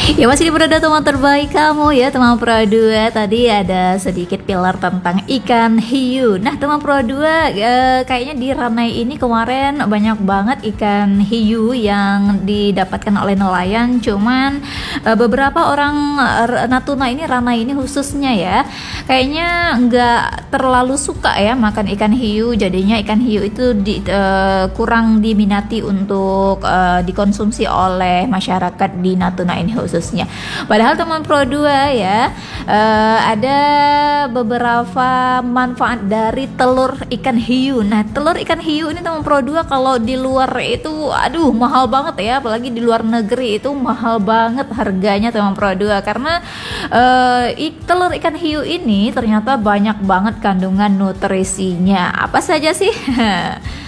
Ya masih di Berada Teman Terbaik kamu ya teman Pro 2. Tadi ada sedikit pilar tentang ikan hiu. Nah teman Pro 2, kayaknya di Ranai ini kemarin banyak banget ikan hiu yang didapatkan oleh nelayan. Cuman beberapa orang Natuna ini, Ranai ini khususnya ya, kayaknya nggak terlalu suka ya makan ikan hiu. Jadinya ikan hiu itu kurang diminati untuk dikonsumsi oleh masyarakat di Natuna ini khususnya. Padahal teman Pro 2 ya, ada beberapa manfaat dari telur ikan hiu. Nah telur ikan hiu ini teman Pro 2 kalau di luar itu aduh mahal banget ya, apalagi di luar negeri itu mahal banget harganya teman Pro 2, karena telur ikan hiu ini ternyata banyak banget kandungan nutrisinya. Apa saja sih?